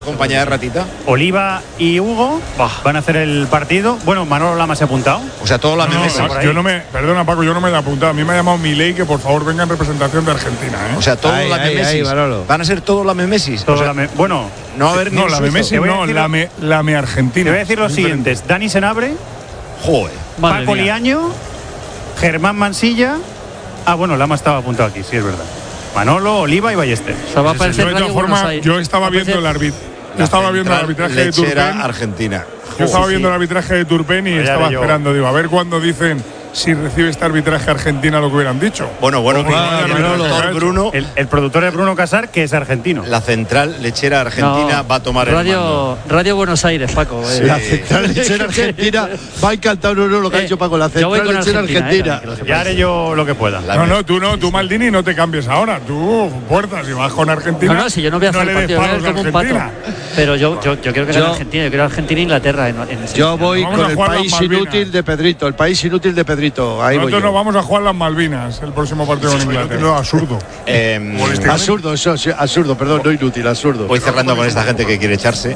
Compañía de ratita. Oliva y Hugo van a hacer el partido. Bueno, Manolo Lama se ha apuntado. O sea, todos los meses. Perdona, Paco, yo no me he apuntado. A mí me ha llamado Milei que por favor venga en representación de Argentina, ¿eh? O sea, todos los memesis. Van a ser todos los memesis. Bueno, no va a haber no, la memesis no, la me Argentina. Te voy a decir los siguientes: Dani Senabre, joder, Paco Liaño, Germán Mansilla. Bueno, Lama estaba apuntado aquí, sí es verdad. Manolo, Oliva y Ballester. De todas formas, yo estaba viendo el árbitro. Yo estaba viendo el arbitraje de Turpin. Argentina. Yo estaba viendo el arbitraje de Turpin y estaba esperando, digo, a ver cuándo dicen si recibe este arbitraje Argentina lo que hubieran dicho. Bueno, Bruno. El productor es Bruno Casar, que es argentino. La central lechera argentina va a tomar el mando. Radio Buenos Aires, Paco. Sí. La central lechera argentina va a encantar lo que ha dicho Paco. La central lechera argentina. Ya haré yo lo que pueda. Tú Maldini no te cambies ahora. Tú fuerzas y vas con Argentina. No, si yo no voy a hacer el partido como un pato. Pero yo quiero que gane Argentina. Yo quiero Argentina e Inglaterra. Yo voy con el país inútil de Pedrito. El país inútil de Pedrito. Nosotros nos vamos a jugar las Malvinas el próximo partido con Inglaterra. No, absurdo. Absurdo, eso sí, absurdo, perdón, no inútil, absurdo. Voy cerrando con esta gente que quiere echarse.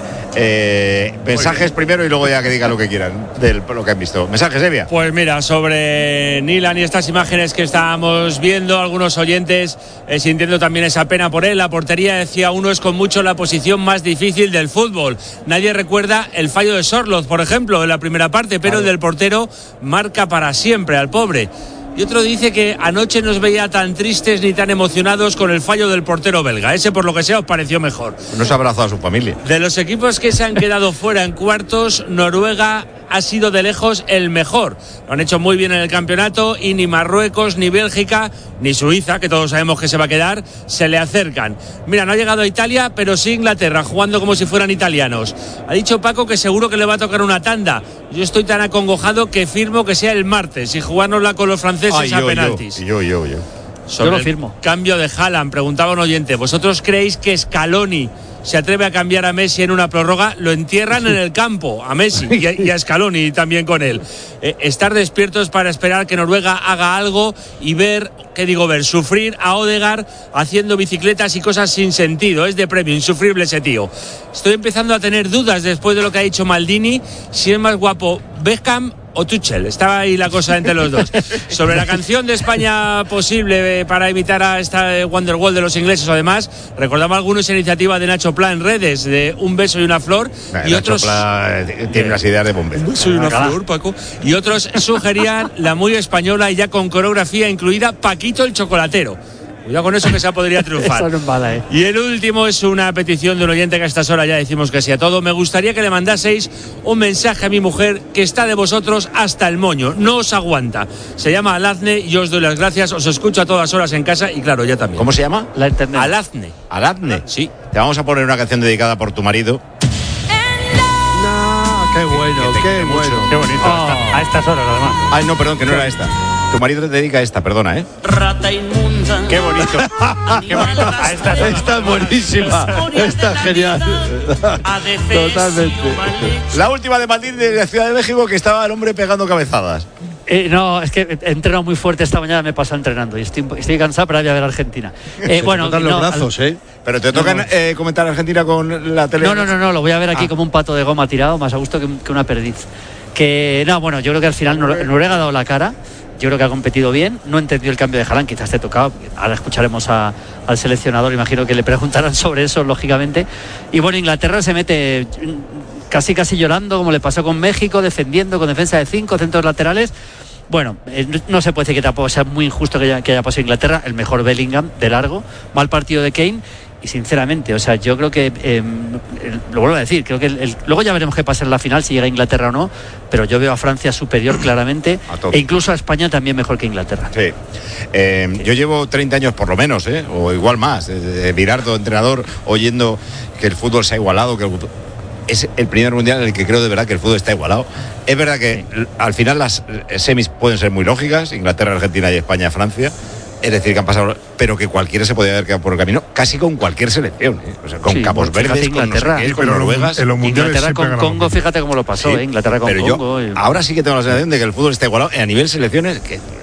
Mensajes primero y luego ya que digan lo que quieran de lo que han visto. Mensajes, Evia. Pues mira, sobre Nilan y estas imágenes que estábamos viendo, algunos oyentes sintiendo también esa pena por él. La portería, decía uno, es con mucho la posición más difícil del fútbol. Nadie recuerda el fallo de Sorloth, por ejemplo, en la primera parte, pero el del portero marca para siempre al pobre. Y otro dice que anoche nos veía tan tristes ni tan emocionados con el fallo del portero belga. Ese, por lo que sea, os pareció mejor. Nos ha abrazado a su familia. De los equipos que se han quedado fuera en cuartos, Noruega ha sido de lejos el mejor. Lo han hecho muy bien en el campeonato y ni Marruecos, ni Bélgica, ni Suiza, que todos sabemos que se va a quedar, se le acercan. Mira, no ha llegado a Italia, pero sí Inglaterra, jugando como si fueran italianos. Ha dicho Paco que seguro que le va a tocar una tanda. Yo estoy tan acongojado que firmo que sea el martes y jugárnosla con los franceses a penaltis. Yo. Yo lo firmo. Cambio de Haaland, preguntaba un oyente. ¿Vosotros creéis que Scaloni se atreve a cambiar a Messi en una prórroga? Lo entierran en el campo, a Messi y a Scaloni también con él. Estar despiertos para esperar que Noruega haga algo y ver, sufrir a Odegaard haciendo bicicletas y cosas sin sentido. Es de premio, insufrible ese tío. Estoy empezando a tener dudas después de lo que ha dicho Maldini, si es más guapo Beckham o Tuchel. Estaba ahí la cosa entre los dos. Sobre la canción de España posible para evitar a esta Wonderwall de los ingleses, además, recordaba algunos iniciativa de Nacho Pla en redes, de un beso y una flor, y Nacho otros Pla tiene unas ideas de bombero. Un beso y una flor, Paco. Y otros sugerían la muy española y ya con coreografía incluida, Paquito el chocolatero. Cuidado con eso, que esa podría triunfar. Eso no es mala, Y el último es una petición de un oyente que a estas horas ya decimos que sí a todo. Me gustaría que le mandaseis un mensaje a mi mujer que está de vosotros hasta el moño. No os aguanta. Se llama Alazne y os doy las gracias. Os escucho a todas horas en casa y claro, ya también. ¿Cómo se llama? La entendemos. Alazne. Alazne. Sí. Te vamos a poner una canción dedicada por tu marido. Qué bueno, qué bueno. Qué bonito. A estas horas, además. Ay, no, perdón, que no era esta. Tu marido te dedica a esta, perdona, ¿eh? Rata inmunda. Qué bonito. Qué bonito. A estas horas. Esta es buenísima. Esta es genial. Totalmente. La última de Maldini de la Ciudad de México, que estaba el hombre pegando cabezadas. No, es que he entrenado muy fuerte esta mañana, me he pasado entrenando y estoy cansado, pero voy a ver Argentina. Bueno, los brazos, Pero te tocan comentar Argentina con la tele. No, lo voy a ver aquí como un pato de goma tirado, más a gusto que una perdiz. Yo creo que al final Noruega ha dado la cara. Yo creo que ha competido bien. No he entendido el cambio de Haaland, quizás te tocaba. Ahora escucharemos al seleccionador, imagino que le preguntarán sobre eso, lógicamente. Y bueno, Inglaterra se mete casi llorando, como le pasó con México, defendiendo con defensa de 5 centros laterales. Bueno, no se puede decir que tampoco sea muy injusto que haya pasado Inglaterra. El mejor Bellingham de largo, mal partido de Kane. Y sinceramente, yo creo que, lo vuelvo a decir, creo que luego ya veremos qué pasa en la final, si llega a Inglaterra o no, pero yo veo a Francia superior claramente, e incluso a España también mejor que Inglaterra. Sí. Yo llevo 30 años por lo menos, o igual más, de mirar todo entrenador, oyendo que el fútbol se ha igualado, que es el primer mundial en el que creo de verdad que el fútbol está igualado. Es verdad que al final las semis pueden ser muy lógicas, Inglaterra, Argentina y España, Francia. Es decir, que han pasado, pero que cualquiera se podía haber quedado por el camino, casi con cualquier selección, O sea, con Cabos Verdes, con con Noruegas. Inglaterra con Congo, fíjate cómo lo pasó, Inglaterra con Congo. Ahora sí que tengo la sensación de que el fútbol está igualado a nivel selecciones, que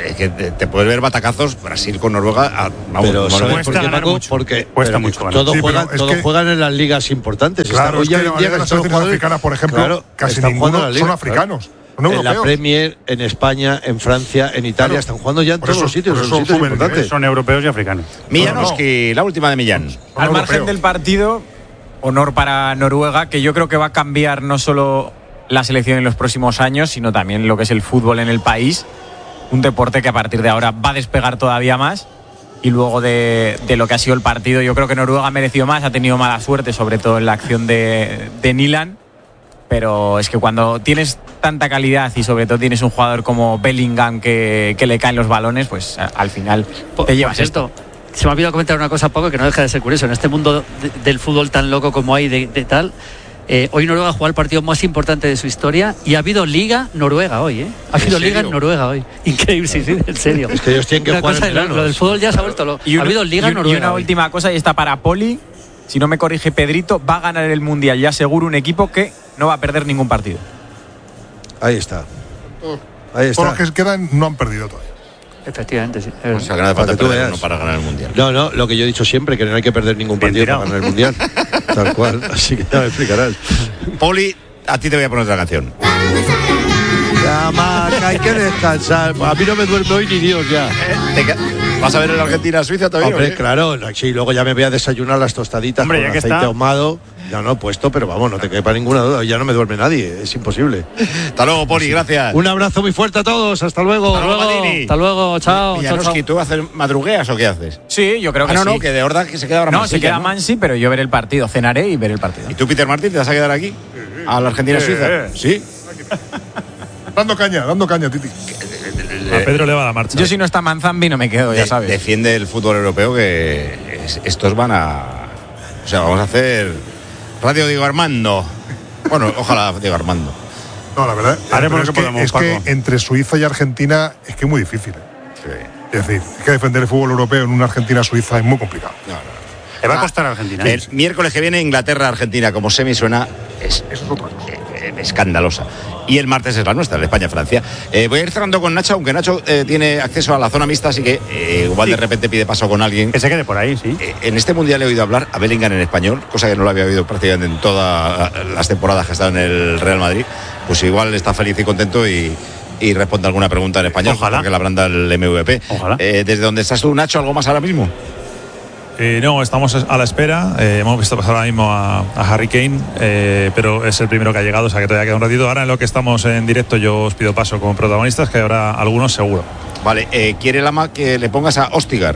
es que te puedes ver batacazos Brasil con Noruega. Pero ¿sabes por qué, Paco? Porque cuesta mucho. Todos juegan en las ligas importantes. Claro, hoy en día las selecciones africanas, por ejemplo, casi ninguno son africanos. En la Premier, en España, en Francia, en Italia, están jugando ya en todos los sitios. Son sitios importantes. Son europeos y africanos. Millanoski, la última de Millán. Al margen del partido, honor para Noruega, que yo creo que va a cambiar no solo la selección en los próximos años, sino también lo que es el fútbol en el país. Un deporte que a partir de ahora va a despegar todavía más. Y luego de lo que ha sido el partido, yo creo que Noruega ha merecido más, ha tenido mala suerte, sobre todo en la acción de Nyland. Pero es que cuando tienes tanta calidad y sobre todo tienes un jugador como Bellingham que le caen los balones, pues al final te llevas esto. Se me ha olvidado comentar una cosa poco que no deja de ser curioso. En este mundo del fútbol tan loco como hay de tal, hoy Noruega ha jugado el partido más importante de su historia y ha habido Liga Noruega hoy, Ha habido Liga en Noruega hoy. Increíble, sí, en serio. Es que ellos tienen que jugar en lo del fútbol ya se ha vuelto loco. Ha habido Liga Noruega. Y una última cosa, y está para Poli. Si no me corrige Pedrito, va a ganar el Mundial ya seguro un equipo que no va a perder ningún partido. Ahí está. Todos los que quedan no han perdido todavía. Efectivamente, sí. O sea, que no hace falta perder uno para ganar el Mundial. No, lo que yo he dicho siempre, que no hay que perder ningún partido para ganar el Mundial. Tal cual, así que ya me explicarás. Poli, a ti te voy a poner otra canción. Ya, Mac, hay que descansar. A mí no me duerme hoy ni Dios ya. ¿Vas a ver en la Argentina-Suiza todavía? Hombre, claro, sí, luego ya me voy a desayunar las tostaditas con aceite ahumado. Ya no he puesto, pero vamos, no te quepa ninguna duda. Ya no me duerme nadie, es imposible. Hasta luego, Poli, gracias. Un abrazo muy fuerte a todos, hasta luego. Hasta luego, chao. Millanoski, ¿tú haces madrugueas o qué haces? Sí, yo creo que sí. No, que de verdad que se queda ahora No, se queda Mansi, pero yo veré el partido, cenaré y veré el partido. ¿Y tú, Peter Martín, te vas a quedar aquí? ¿A la Argentina-Suiza? Sí. Dando caña, Titi. A Pedro le va la marcha. Yo si no está Manzambi no me quedo, ya sabes. Defiende el fútbol europeo que estos van a... O sea, vamos a hacer Radio Diego Armando. Bueno, ojalá Diego Armando. No, la verdad haremos lo que podamos, es que entre Suiza y Argentina es que es muy difícil. Sí. Es decir, es que defender el fútbol europeo en una Argentina-Suiza es muy complicado. Le va a costar a Argentina. El miércoles que viene Inglaterra-Argentina, como semi suena, es escandalosa. Y el martes es la nuestra, la España-Francia. Voy a ir cerrando con Nacho, aunque Nacho tiene acceso a la zona mixta, así que igual de repente pide paso con alguien. Que se quede por ahí, sí. En este mundial he oído hablar a Bellingham en español, cosa que no lo había oído prácticamente en todas las temporadas que ha estado en el Real Madrid. Pues igual está feliz y contento y responde alguna pregunta en español. Ojalá. Porque la branda el MVP. Ojalá. ¿Desde dónde estás tú, Nacho, algo más ahora mismo? No, estamos a la espera. Hemos visto pasar ahora mismo a Harry Kane, pero es el primero que ha llegado, o sea que todavía queda un ratito. Ahora en lo que estamos en directo yo os pido paso con protagonistas, que habrá algunos seguro. Vale, quiere Lama que le pongas a Ostigard.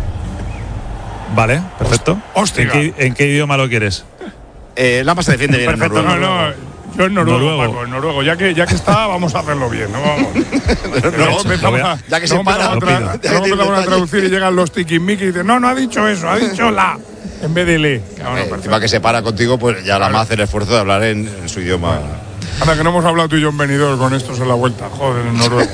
Vale, perfecto. Ostigard. ¿En qué idioma lo quieres? Lama se defiende bien. Perfecto, en noruego. Yo en noruego, Paco, en noruego. Ya que está, vamos a hacerlo bien, ¿no? Vamos. Ya que se para. Empezamos a traducir y llegan los tiquismiquis y dicen, no ha dicho eso, ha dicho la. En vez de le. Encima que se para contigo, pues ya Lama hace el esfuerzo de hablar en su idioma. Anda, que no hemos hablado tú y yo en venidor con estos en la vuelta. Joder, en noruego.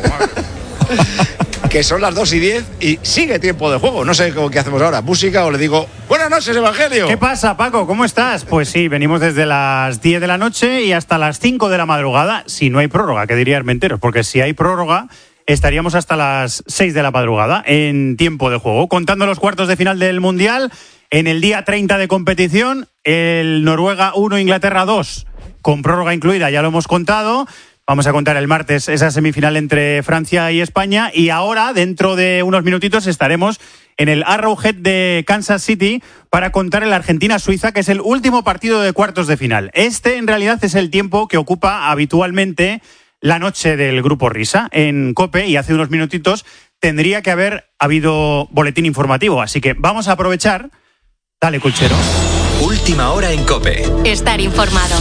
Que son las 2:10 y sigue tiempo de juego. No sé qué hacemos ahora. ¿Música o le digo buenas noches, Evangelio? ¿Qué pasa, Paco? ¿Cómo estás? Pues sí, venimos desde las 10 de la noche y hasta las 5 de la madrugada. Si no hay prórroga, ¿qué diría Armenteros? Porque si hay prórroga, estaríamos hasta las 6 de la madrugada en tiempo de juego. Contando los cuartos de final del Mundial, en el día 30 de competición, el Noruega 1, Inglaterra 2, con prórroga incluida, ya lo hemos contado. Vamos a contar el martes esa semifinal entre Francia y España. Y ahora, dentro de unos minutitos, estaremos en el Arrowhead de Kansas City para contar el Argentina-Suiza, que es el último partido de cuartos de final. Este, en realidad, es el tiempo que ocupa habitualmente la noche del Grupo Risa en COPE. Y hace unos minutitos tendría que haber habido boletín informativo. Así que vamos a aprovechar. Dale, Culchero. Última hora en COPE. Estar informado.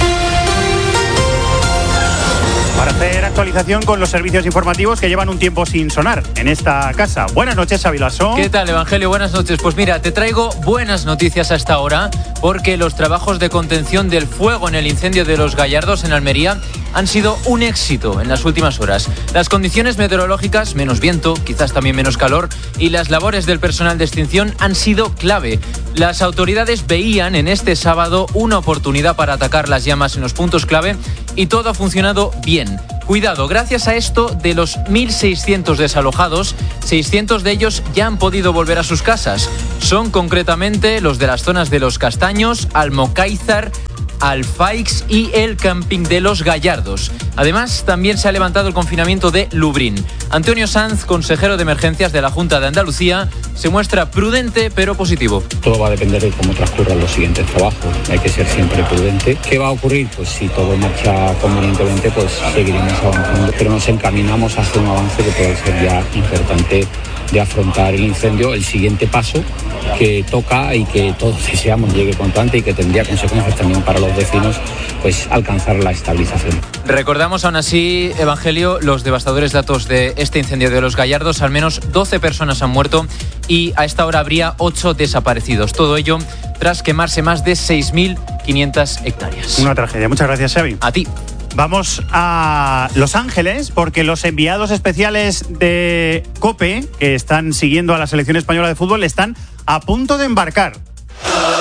Para hacer actualización con los servicios informativos que llevan un tiempo sin sonar en esta casa. Buenas noches, Xavi Lasso. ¿Qué tal, Evangelio? Buenas noches. Pues mira, te traigo buenas noticias a esta hora, porque los trabajos de contención del fuego en el incendio de Los Gallardos en Almería han sido un éxito en las últimas horas. Las condiciones meteorológicas, menos viento, quizás también menos calor, y las labores del personal de extinción han sido clave. Las autoridades veían en este sábado una oportunidad para atacar las llamas en los puntos clave y todo ha funcionado bien. Cuidado, gracias a esto, de los 1.600 desalojados, 600 de ellos ya han podido volver a sus casas. Son concretamente los de las zonas de Los Castaños, Almocáizar, Alfaix y el camping de Los Gallardos. Además, también se ha levantado el confinamiento de Lubrín. Antonio Sanz, consejero de emergencias de la Junta de Andalucía, se muestra prudente pero positivo. Todo va a depender de cómo transcurran los siguientes trabajos. Hay que ser siempre prudente. ¿Qué va a ocurrir? Pues si todo marcha convenientemente, pues seguiremos avanzando, pero nos encaminamos hacia un avance que puede ser ya importante de afrontar el incendio, el siguiente paso que toca y que todos deseamos llegue cuanto antes y que tendría consecuencias también para los vecinos, pues alcanzar la estabilización. Recordamos aún así, Evangelio, los devastadores datos de este incendio de Los Gallardos. Al menos 12 personas han muerto y a esta hora habría 8 desaparecidos. Todo ello tras quemarse más de 6.500 hectáreas. Una tragedia. Muchas gracias, Xavi. A ti. Vamos a Los Ángeles porque los enviados especiales de COPE, que están siguiendo a la selección española de fútbol, están a punto de embarcar